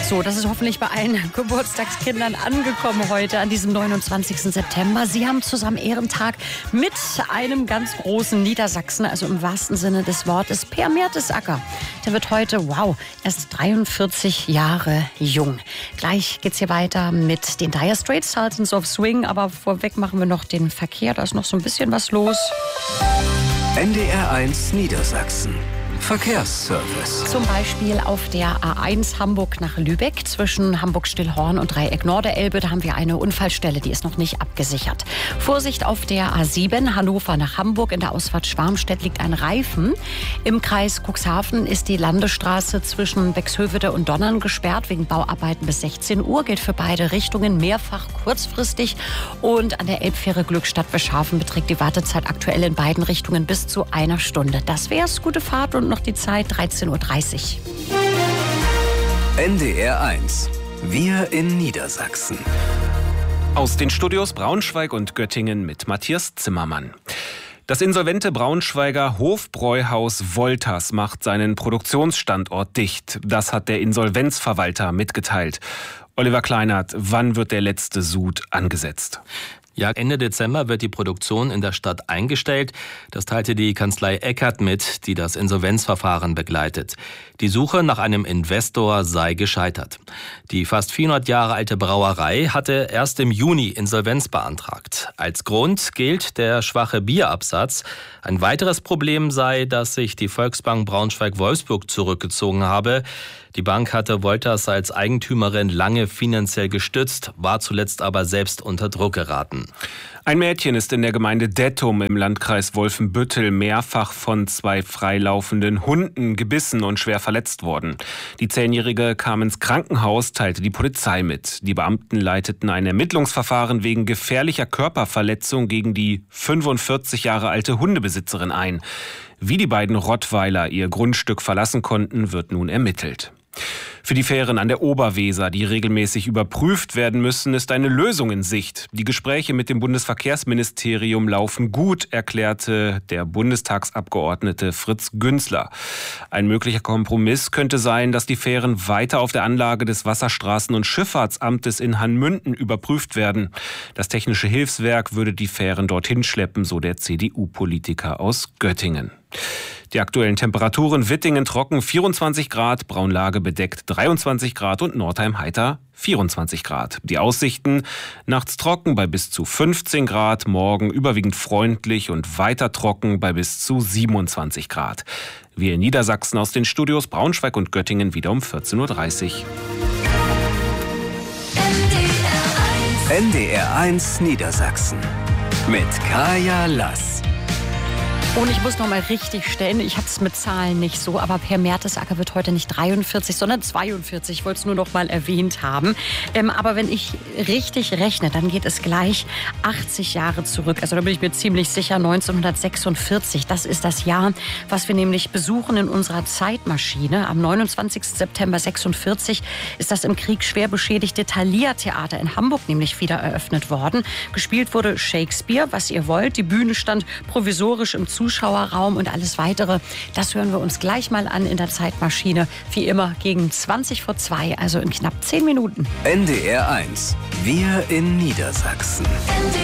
So, das ist hoffentlich bei allen Geburtstagskindern angekommen heute an diesem 29. September. Sie haben zusammen Ehrentag mit einem ganz großen Niedersachsen, also im wahrsten Sinne des Wortes, Per Mertesacker. Der wird heute, erst 43 Jahre jung. Gleich geht's hier weiter mit den Dire Straits, Sultans of Swing. Aber vorweg machen wir noch den Verkehr, da ist noch so ein bisschen was los. NDR 1 Niedersachsen. Verkehrsservice. Zum Beispiel auf der A1 Hamburg nach Lübeck zwischen Hamburg-Stillhorn und Dreieck Norderelbe. Da haben wir eine Unfallstelle, die ist noch nicht abgesichert. Vorsicht auf der A7 Hannover nach Hamburg. In der Ausfahrt Schwarmstedt liegt ein Reifen. Im Kreis Cuxhaven ist die Landesstraße zwischen Bexhövede und Donnern gesperrt. Wegen Bauarbeiten bis 16 Uhr gilt für beide Richtungen mehrfach kurzfristig. Und an der Elbfähre Glückstadt-Wischhafen beträgt die Wartezeit aktuell in beiden Richtungen bis zu einer Stunde. Das wär's. Gute Fahrt und noch die Zeit 13.30 Uhr. NDR 1. Wir in Niedersachsen. Aus den Studios Braunschweig und Göttingen mit Matthias Zimmermann. Das insolvente Braunschweiger Hofbräuhaus Wolters macht seinen Produktionsstandort dicht. Das hat der Insolvenzverwalter mitgeteilt. Oliver Kleinert, wann wird der letzte Sud angesetzt? Ja, Ende Dezember wird die Produktion in der Stadt eingestellt. Das teilte die Kanzlei Eckert mit, die das Insolvenzverfahren begleitet. Die Suche nach einem Investor sei gescheitert. Die fast 400 Jahre alte Brauerei hatte erst im Juni Insolvenz beantragt. Als Grund gilt der schwache Bierabsatz. Ein weiteres Problem sei, dass sich die Volksbank Braunschweig-Wolfsburg zurückgezogen habe. Die Bank hatte Wolters als Eigentümerin lange finanziell gestützt, war zuletzt aber selbst unter Druck geraten. Ein Mädchen ist in der Gemeinde Dettum im Landkreis Wolfenbüttel mehrfach von 2 freilaufenden Hunden gebissen und schwer verletzt worden. Die 10-Jährige kam ins Krankenhaus, teilte die Polizei mit. Die Beamten leiteten ein Ermittlungsverfahren wegen gefährlicher Körperverletzung gegen die 45 Jahre alte Hundebesitzerin ein. Wie die beiden Rottweiler ihr Grundstück verlassen konnten, wird nun ermittelt. Für die Fähren an der Oberweser, die regelmäßig überprüft werden müssen, ist eine Lösung in Sicht. Die Gespräche mit dem Bundesverkehrsministerium laufen gut, erklärte der Bundestagsabgeordnete Fritz Günzler. Ein möglicher Kompromiss könnte sein, dass die Fähren weiter auf der Anlage des Wasserstraßen- und Schifffahrtsamtes in Hanmünden überprüft werden. Das Technische Hilfswerk würde die Fähren dorthin schleppen, so der CDU-Politiker aus Göttingen. Die aktuellen Temperaturen: Wittingen trocken 24 Grad, Braunlage bedeckt 23 Grad und Nordheim heiter 24 Grad. Die Aussichten: nachts trocken bei bis zu 15 Grad, morgen überwiegend freundlich und weiter trocken bei bis zu 27 Grad. Wir in Niedersachsen aus den Studios Braunschweig und Göttingen wieder um 14.30 Uhr. NDR 1 Niedersachsen mit Kaya Lass. Und ich muss noch mal richtig stellen, ich habe es mit Zahlen nicht so, aber Per Mertesacker wird heute nicht 43, sondern 42. Ich wollte es nur noch mal erwähnt haben. Aber wenn ich richtig rechne, dann geht es gleich 80 Jahre zurück. Also da bin ich mir ziemlich sicher, 1946. Das ist das Jahr, was wir nämlich besuchen in unserer Zeitmaschine. Am 29. September 46 ist das im Krieg schwer beschädigte Thalia-Theater in Hamburg nämlich wieder eröffnet worden. Gespielt wurde Shakespeare, was ihr wollt. Die Bühne stand provisorisch im Zuschauerraum und alles Weitere, das hören wir uns gleich mal an in der Zeitmaschine. Wie immer gegen 2:20, also in knapp 10 Minuten. NDR 1. Wir in Niedersachsen.